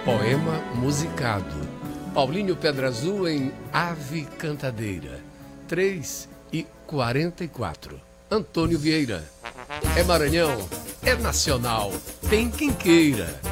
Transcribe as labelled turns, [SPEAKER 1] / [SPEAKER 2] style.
[SPEAKER 1] Poema musicado. Paulinho Pedra Azul em Ave Cantadeira. 3h44. Antônio Vieira. É Maranhão, é nacional, tem quem queira.